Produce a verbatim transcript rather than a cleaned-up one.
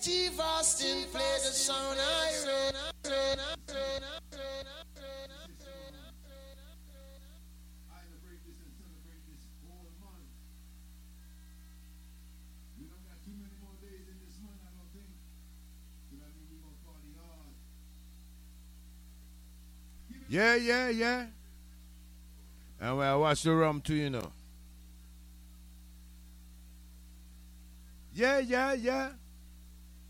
Steve Austin played the song I wrote. Yeah, yeah, yeah. And we watch the rum too, you know. Yeah, yeah, yeah.